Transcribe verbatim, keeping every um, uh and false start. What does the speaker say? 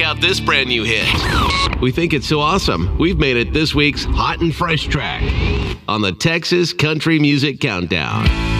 out this brand new hit. We think it's so awesome, we've made it this week's Hot and Fresh track on the Texas Country Music Countdown.